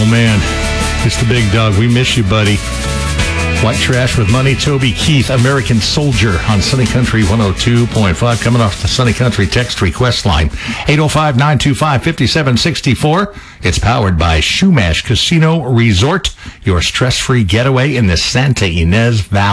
Oh, man. It's the big dog. We miss you, buddy. White Trash with Money, Toby Keith, American Soldier on Sunny Country 102.5. Coming off the Sunny Country text request line, 805-925-5764. It's powered by Shumash Casino Resort, your stress-free getaway in the Santa Ynez Valley.